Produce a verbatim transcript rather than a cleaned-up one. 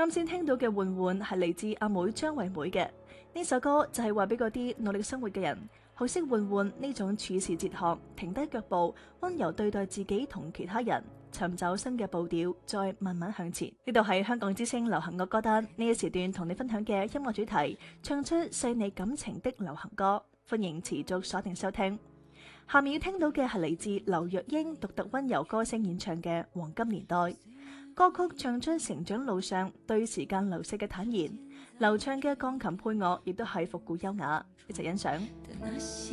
啱先聽到嘅喚喚係嚟自阿妹張惠妹嘅呢首歌，就係話俾嗰啲努力生活嘅人，學識喚喚呢種處事哲學，停低腳步，溫柔對待自己同其他人，尋找新嘅步調，再慢慢向前。呢度係香港之聲流行樂歌單，呢一時段同你分享嘅音樂主題，唱出細膩感情的流行歌，歡迎持續鎖定收聽。下面要聽到嘅係嚟自劉若英獨特溫柔歌聲演唱嘅《黃金年代》。歌曲唱出成長路上對時間流逝嘅坦然，流暢嘅鋼琴配樂亦都係復古優雅，一齊欣賞。